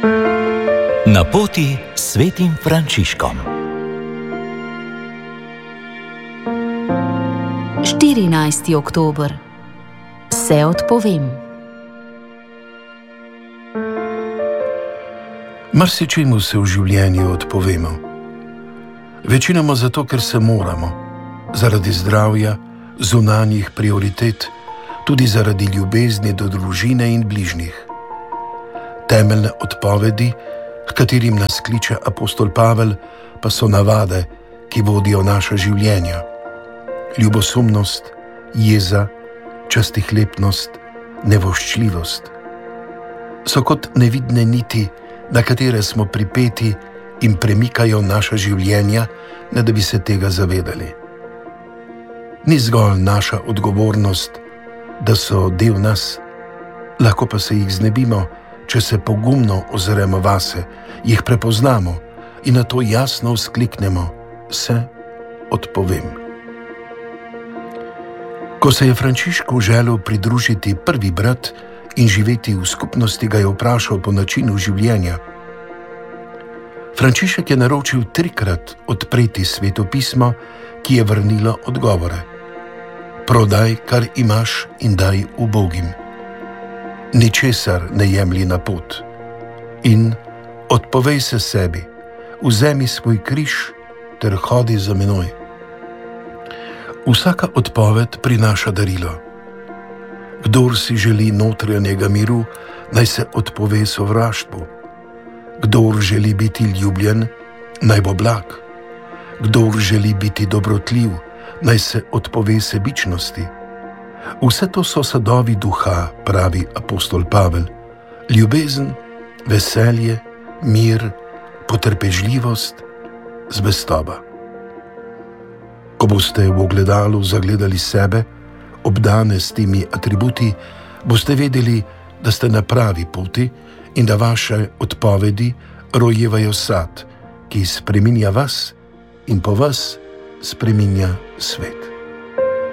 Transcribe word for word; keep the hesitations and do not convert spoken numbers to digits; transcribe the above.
Na poti s svetim Frančiškom. štirinajsti oktober. Se odpovem. Marsičemu se v življenju odpovemo. Večinoma zato, ker se moramo, zaradi zdravja, zunanjih prioritet, tudi zaradi ljubezni do družine in bližnjih. Temeljne odpovedi, h katerim nas kliče apostol Pavel, pa so navade, ki vodijo naša življenja. Ljubosumnost, jeza, častihlepnost, nevoščljivost. So kot nevidne niti, na katere smo pripeti in premikajo naša življenja, ne da bi se tega zavedali. Ni zgolj naša odgovornost, da so del nas, lahko pa se jih znebimo, če se pogumno ozremo vase, jih prepoznamo in na to jasno vzkliknemo: se odpovem. Ko se je Frančišku želel pridružiti prvi brat in živeti v skupnosti, ga je vprašal po načinu življenja. Frančišek je naročil trikrat odpreti svetopismo, ki je vrnilo odgovore: prodaj, kar imaš, in daj ubogim. Ničesar ne jemlji na pot. In odpovej se sebi, vzemi svoj križ ter hodi za menoj. Vsaka odpoved prinaša darilo. Kdor si želi notranjega miru, naj se odpove sovraštvu. Kdor želi biti ljubljen, naj bo blag. Kdor želi biti dobrotljiv, naj se odpove sebičnosti. Vse to so sadovi duha, pravi apostol Pavel. Ljubezen, veselje, mir, potrpežljivost, zvestoba. Ko boste v ogledalu zagledali sebe, obdane s temi atributi, boste vedeli, da ste na pravi poti in da vaše odpovedi rojevajo sad, ki spreminja vas in po vas spreminja svet.